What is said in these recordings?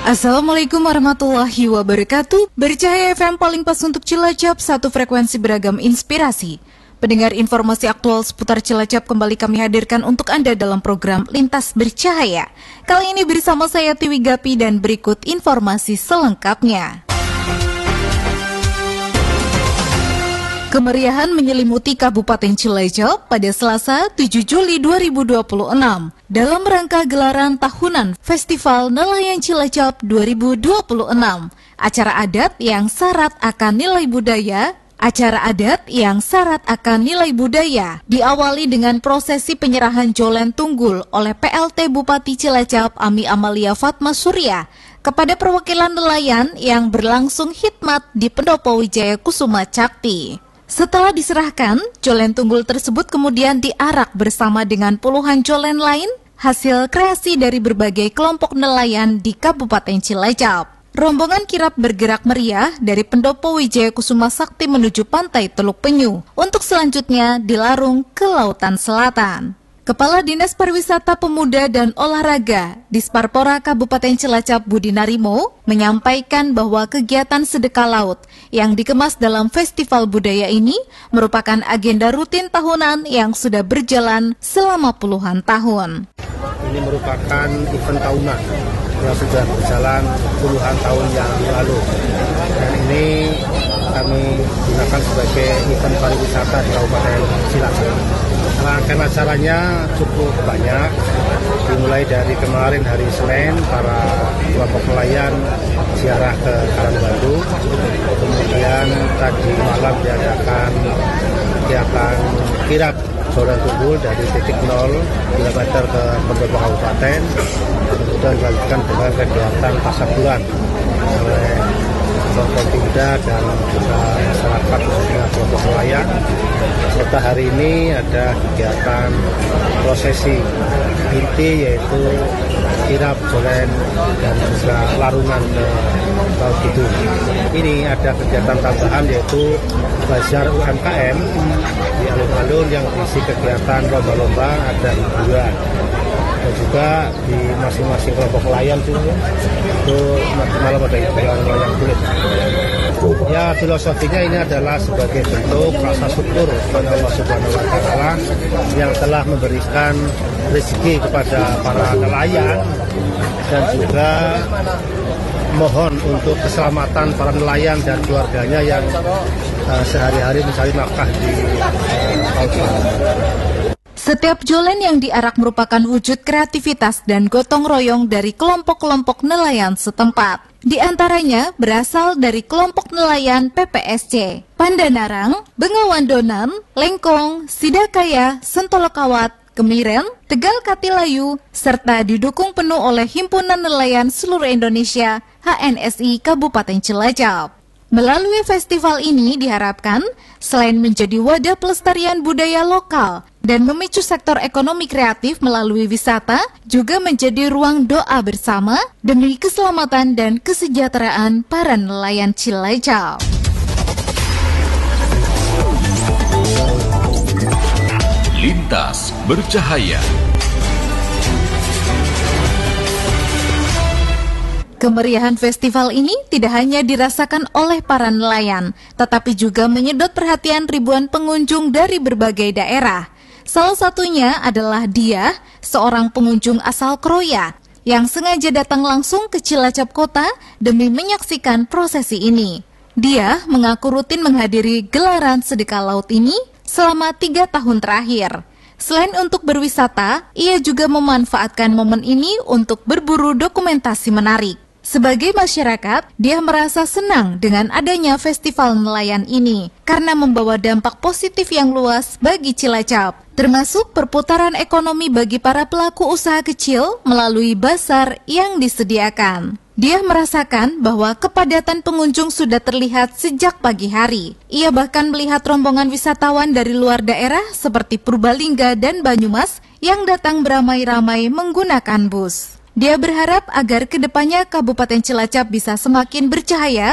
Assalamualaikum warahmatullahi wabarakatuh. Bercahaya FM paling pas untuk Cilacap, satu frekuensi beragam inspirasi. Pendengar informasi aktual seputar Cilacap kembali kami hadirkan untuk Anda dalam program Lintas Bercahaya. Kali ini bersama saya Tiwi Gapi dan berikut informasi selengkapnya. Kemeriahan menyelimuti Kabupaten Cilacap pada Selasa 7 Juli 2026 dalam rangka gelaran tahunan Festival Nelayan Cilacap 2026. Acara adat yang syarat akan nilai budaya diawali dengan prosesi penyerahan Jolen Tunggul oleh PLT Bupati Cilacap Ami Amalia Fatma Surya kepada perwakilan nelayan yang berlangsung khidmat di Pendopo Wijaya Kusuma Cakti. Setelah diserahkan, jolen tunggul tersebut kemudian diarak bersama dengan puluhan jolen lain, hasil kreasi dari berbagai kelompok nelayan di Kabupaten Cilacap. Rombongan kirap bergerak meriah dari Pendopo Wijaya Kusuma Sakti menuju pantai Teluk Penyu, untuk selanjutnya dilarung ke Lautan Selatan. Kepala Dinas Pariwisata Pemuda dan Olahraga Disparpora Kabupaten Cilacap Budi Narimo menyampaikan bahwa kegiatan sedekah laut yang dikemas dalam festival budaya ini merupakan agenda rutin tahunan yang sudah berjalan selama puluhan tahun. Ini merupakan event tahunan yang sudah berjalan puluhan tahun yang lalu, dan ini kami gunakan sebagai event pariwisata di Kabupaten Cilacap. Rangkaian acaranya cukup banyak, dimulai dari kemarin hari Senin, para kelompok nelayan ziarah ke Karang Bandung, kemudian tadi malam diadakan kegiatan kirap jolen tunggul dari titik 0 km ke Pendopo Kabupaten, kemudian dilanjutkan dengan kegiatan pasar bulan oleh kelompok pemuda dan juga masyarakat dengan kelompok nelayan. Serta hari ini ada kegiatan prosesi inti, yaitu kirap jolen dan juga larungan ke Laut Kidul. Ini ada kegiatan tambahan, yaitu bazar UMKM di alun-alun yang berisi kegiatan lomba-lomba, ada hiburan. Dan juga di masing-masing kelompok nelayan itu malam ada hiburan wayang kulit. Ya, filosofinya ini adalah sebagai bentuk rasa syukur kepada Allah Subhanahu wa Ta'ala yang telah memberikan rezeki kepada para nelayan, dan juga mohon untuk keselamatan para nelayan dan keluarganya yang sehari-hari mencari nafkah di laut. Setiap jolen yang diarak merupakan wujud kreativitas dan gotong royong dari kelompok-kelompok nelayan setempat. Di antaranya berasal dari kelompok nelayan PPSC, Pandanarang, Bengawan Donan, Lengkong, Sidakaya, Sentolokawat, Kemiren, Tegal Katilayu, serta didukung penuh oleh Himpunan Nelayan Seluruh Indonesia HNSI Kabupaten Cilacap. Melalui festival ini diharapkan selain menjadi wadah pelestarian budaya lokal dan memicu sektor ekonomi kreatif melalui wisata, juga menjadi ruang doa bersama demi keselamatan dan kesejahteraan para nelayan Cilacap. Lintas Bercahaya. Kemeriahan festival ini tidak hanya dirasakan oleh para nelayan, tetapi juga menyedot perhatian ribuan pengunjung dari berbagai daerah. Salah satunya adalah Diah, seorang pengunjung asal Kroya, yang sengaja datang langsung ke Cilacap Kota demi menyaksikan prosesi ini. Dia mengaku rutin menghadiri gelaran sedekah laut ini selama 3 tahun terakhir. Selain untuk berwisata, ia juga memanfaatkan momen ini untuk berburu dokumentasi menarik. Sebagai masyarakat, dia merasa senang dengan adanya festival nelayan ini karena membawa dampak positif yang luas bagi Cilacap, termasuk perputaran ekonomi bagi para pelaku usaha kecil melalui basar yang disediakan. Dia merasakan bahwa kepadatan pengunjung sudah terlihat sejak pagi hari. Ia bahkan melihat rombongan wisatawan dari luar daerah seperti Purbalingga dan Banyumas yang datang beramai-ramai menggunakan bus. Dia berharap agar kedepannya Kabupaten Cilacap bisa semakin bercahaya,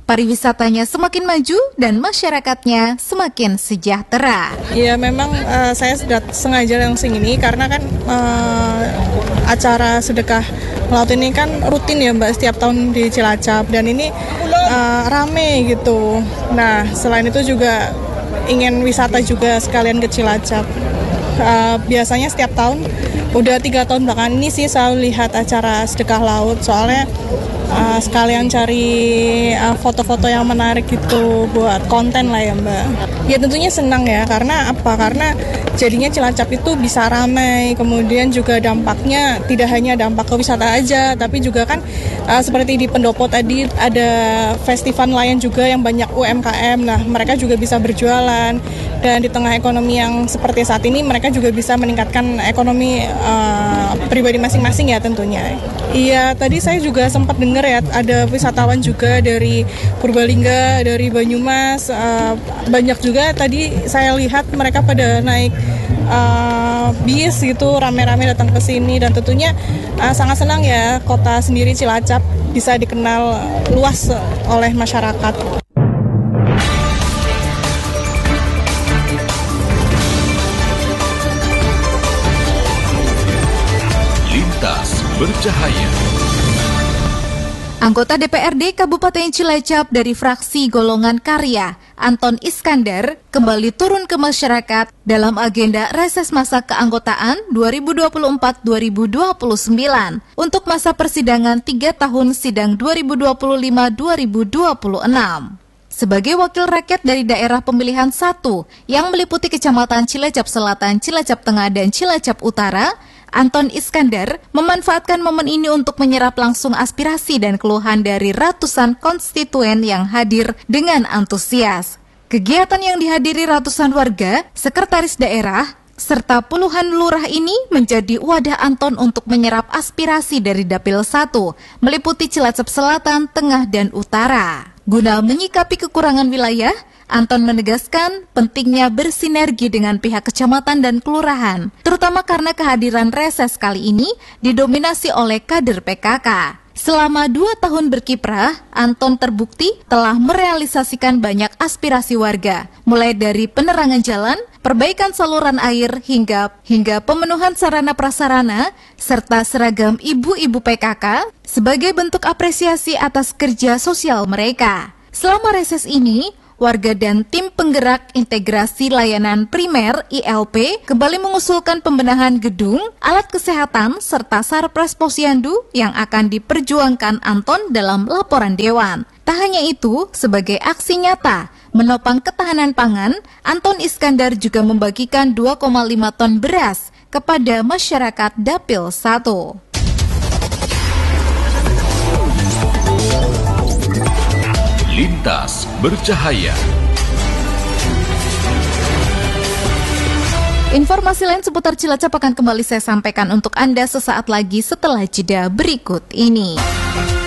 pariwisatanya semakin maju dan masyarakatnya semakin sejahtera. Ya memang saya sengaja langsung ini karena kan acara sedekah laut ini kan rutin ya Mbak setiap tahun di Cilacap dan ini rame gitu. Nah selain itu juga ingin wisata juga sekalian ke Cilacap. Biasanya setiap tahun, udah 3 tahun belakangan ini sih saya lihat acara sedekah laut, soalnya sekalian cari foto-foto yang menarik gitu buat konten lah ya Mbak. Ya tentunya senang ya, karena apa? Karena jadinya Cilacap itu bisa ramai, kemudian juga dampaknya tidak hanya dampak ke wisata aja, tapi juga kan seperti di Pendopo tadi ada festival nelayan juga yang banyak UMKM, nah mereka juga bisa berjualan, dan di tengah ekonomi yang seperti saat ini mereka juga bisa meningkatkan ekonomi pribadi masing-masing ya tentunya. Iya, tadi saya juga sempat dengar ya ada wisatawan juga dari Purbalingga, dari Banyumas, banyak juga tadi saya lihat mereka pada naik bis gitu rame-rame datang ke sini, dan tentunya sangat senang ya kota sendiri Cilacap bisa dikenal luas oleh masyarakat. Lintas Bercahaya. Anggota DPRD Kabupaten Cilacap dari fraksi Golongan Karya, Anton Iskandar, kembali turun ke masyarakat dalam agenda reses masa keanggotaan 2024-2029 untuk masa persidangan 3 tahun sidang 2025-2026. Sebagai wakil rakyat dari daerah pemilihan 1 yang meliputi Kecamatan Cilacap Selatan, Cilacap Tengah, dan Cilacap Utara, Anton Iskandar memanfaatkan momen ini untuk menyerap langsung aspirasi dan keluhan dari ratusan konstituen yang hadir dengan antusias. Kegiatan yang dihadiri ratusan warga, sekretaris daerah, serta puluhan lurah ini menjadi wadah Anton untuk menyerap aspirasi dari Dapil 1, meliputi Cilacap Selatan, Tengah, dan Utara. Guna menyikapi kekurangan wilayah, Anton menegaskan pentingnya bersinergi dengan pihak kecamatan dan kelurahan, terutama karena kehadiran reses kali ini didominasi oleh kader PKK. Selama 2 tahun berkiprah, Anton terbukti telah merealisasikan banyak aspirasi warga, mulai dari penerangan jalan, perbaikan saluran air, hingga pemenuhan sarana prasarana, serta seragam ibu-ibu PKK sebagai bentuk apresiasi atas kerja sosial mereka. Selama reses ini, warga dan tim penggerak integrasi layanan primer ILP kembali mengusulkan pembenahan gedung, alat kesehatan, serta Sarpres Posyandu yang akan diperjuangkan Anton dalam laporan dewan. Tak hanya itu, sebagai aksi nyata menopang ketahanan pangan, Anton Iskandar juga membagikan 2,5 ton beras kepada masyarakat Dapil 1. Lintas Bercahaya. Informasi lain seputar Cilacap akan kembali saya sampaikan untuk Anda sesaat lagi setelah jeda berikut ini.